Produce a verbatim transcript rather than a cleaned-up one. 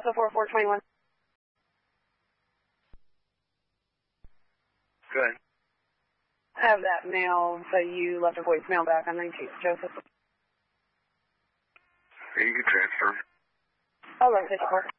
Joseph four four twenty-one. Good. Have that mail that you left a voicemail back on nineteenth, Joseph. You can transfer. eleven fifty-four.